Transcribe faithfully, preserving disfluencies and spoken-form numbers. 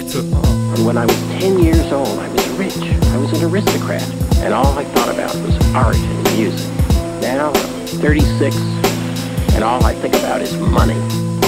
And when I was ten years old, I was rich. I was an aristocrat. And all I thought about was art and music. Now I'm thirty-six, and all I think about is money.